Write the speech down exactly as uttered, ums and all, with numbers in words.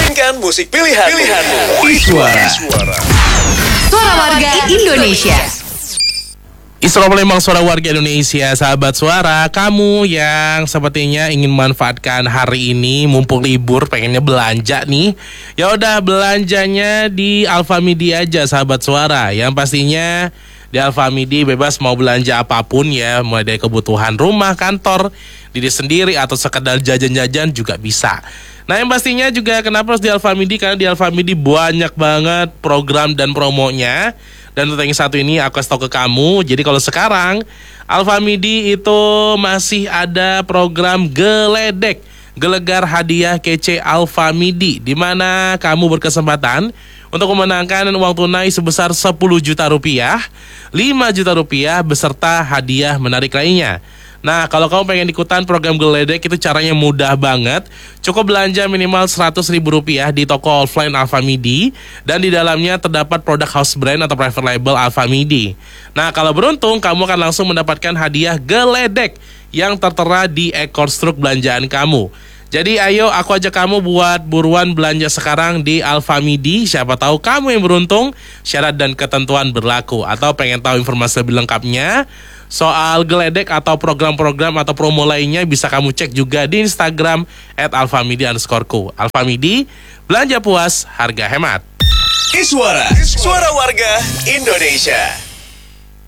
Mainkan musik pilihan pilihanmu. Iswara. Suara warga Indonesia. Isra Palembang, suara warga Indonesia. Sahabat suara, kamu yang sepertinya ingin memanfaatkan hari ini mumpung libur, pengennya belanja nih, ya udah belanjanya di Alfamidi aja sahabat suara. Yang pastinya di Alfamidi bebas mau belanja apapun ya, mulai dari kebutuhan rumah, kantor, diri sendiri atau sekedar jajan-jajan juga bisa. Nah yang pastinya juga kenapa harus di Alfamidi, karena di Alfamidi banyak banget program dan promonya. Dan untuk yang satu ini aku kasih tau ke kamu. Jadi kalau sekarang Alfamidi itu masih ada program Geledek, Gelegar Hadiah Kece Alfamidi, di mana kamu berkesempatan untuk memenangkan uang tunai sebesar sepuluh juta rupiah, lima juta rupiah beserta hadiah menarik lainnya. Nah, kalau kamu pengen ikutan program Geledek itu caranya mudah banget. Cukup belanja minimal seratus ribu rupiah di toko offline Alfamidi, dan di dalamnya terdapat produk house brand atau private label Alfamidi. Nah, kalau beruntung kamu akan langsung mendapatkan hadiah Geledek yang tertera di ekor struk belanjaan kamu. Jadi ayo aku ajak kamu buat buruan belanja sekarang di Alfamidi. Siapa tahu kamu yang beruntung. Syarat dan ketentuan berlaku. Atau pengen tahu informasi lebih lengkapnya soal Geledek atau program-program atau promo lainnya, bisa kamu cek juga di Instagram at alfamidi underscoreku. Alfamidi, belanja puas, harga hemat. Iswara, suara warga Indonesia.